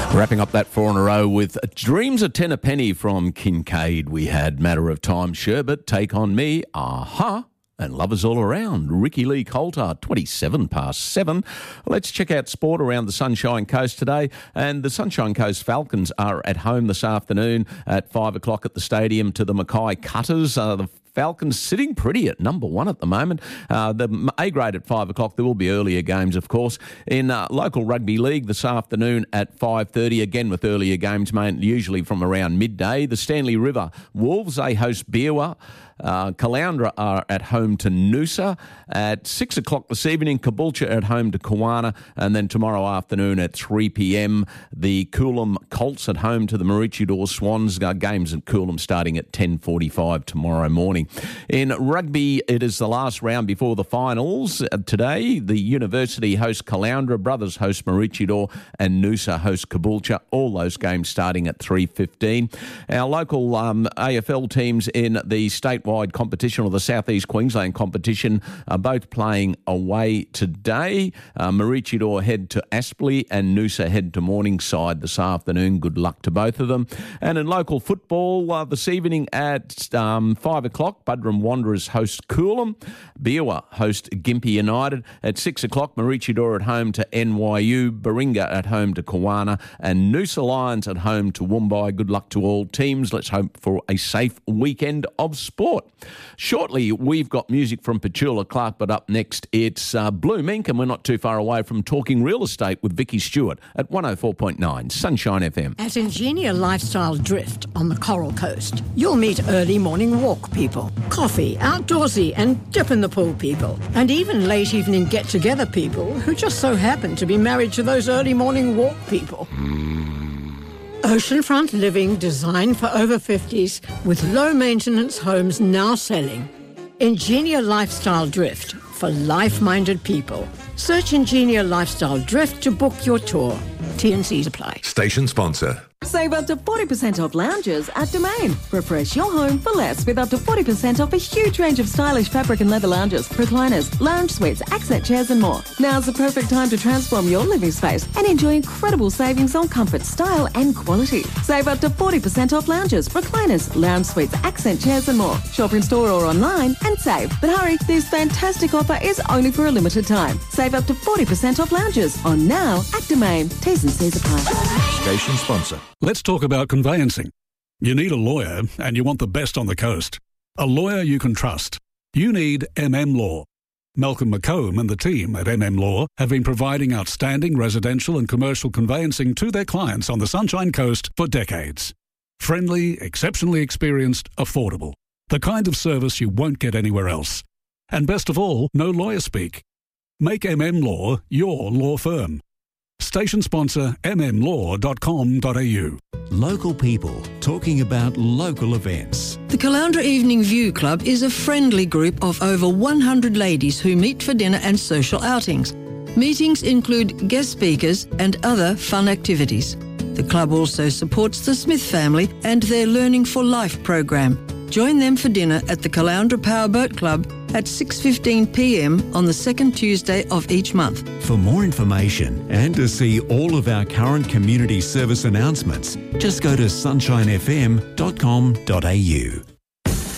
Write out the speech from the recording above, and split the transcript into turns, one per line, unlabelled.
Wrapping up that 4 in a row with Dreams of Ten a Penny from Kincaid. We had Matter of Time, Sherbet, Take On Me, Aha, and Lovers All Around. Ricky Lee Coulter, 7:27. Let's check out sport around the Sunshine Coast today. And the Sunshine Coast Falcons are at home this afternoon at 5 o'clock at the stadium to the Mackay Cutters. The Falcons sitting pretty at number one at the moment. The A grade at 5 o'clock. There will be earlier games, of course. In local rugby league this afternoon at 5:30, again with earlier games, usually from around midday. The Stanley River Wolves, they host Beerwah. Caloundra are at home to Noosa. At 6 o'clock this evening, Caboolture at home to Kawana. And then tomorrow afternoon at 3 p.m, the Coolum Colts at home to the Maroochydore Swans. Games at Coolum starting at 10:45 tomorrow morning. In rugby, it is the last round before the finals. Today, the University hosts Caloundra, Brothers host Maroochydore, and Noosa host Caboolture. All those games starting at 3:15. Our local AFL teams in the statewide competition, or the South East Queensland competition, are both playing away today. Maroochydore head to Aspley and Noosa head to Morningside this afternoon. Good luck to both of them. And in local football, this evening at 5 o'clock, Budrum Wanderers host Coolum. Beerwah host Gympie United. At 6 o'clock, Maroochydore at home to NYU. Baringa at home to Kawana. And Noosa Lions at home to Woombye. Good luck to all teams. Let's hope for a safe weekend of sport. Shortly, we've got music from Petula Clark, but up next, it's Blue Mink, and we're not too far away from talking real estate with Vicky Stewart at 104.9 Sunshine FM.
At Ingenia Lifestyle Drift on the Coral Coast, you'll meet early morning walk people, coffee, outdoorsy and dip in the pool people, and even late evening get-together people who just so happen to be married to those early morning walk people. Oceanfront living designed for over 50s with low-maintenance homes now selling. Ingenia Lifestyle Drift for life-minded people. Search Ingenia Lifestyle Drift to book your tour. T&Cs apply.
Station sponsor.
Save up to 40% off lounges at Domain. Refresh your home for less with up to 40% off a huge range of stylish fabric and leather lounges, recliners, lounge suites, accent chairs and more. Now's the perfect time to transform your living space and enjoy incredible savings on comfort, style and quality. Save up to 40% off lounges, recliners, lounge suites, accent chairs and more. Shop in store or online and save. But hurry, this fantastic offer is only for a limited time. Save up to 40% off lounges on now at Domain. T's and C's apply.
Station sponsor.
Let's talk about conveyancing. You need a lawyer and you want the best on the coast. A lawyer you can trust. You need MM Law. Malcolm McComb and the team at MM Law have been providing outstanding residential and commercial conveyancing to their clients on the Sunshine Coast for decades. Friendly, exceptionally experienced, affordable. The kind of service you won't get anywhere else. And best of all, no lawyer speak. Make MM Law your law firm. Station sponsor mmlaw.com.au.
Local people talking about local events.
The Caloundra Evening View Club is a friendly group of over 100 ladies who meet for dinner and social outings. Meetings include guest speakers and other fun activities. The club also supports the Smith family and their Learning for Life program. Join them for dinner at the Caloundra Powerboat Club at 6:15 p.m. on the second Tuesday of each month.
For more information and to see all of our current community service announcements, just go to sunshinefm.com.au.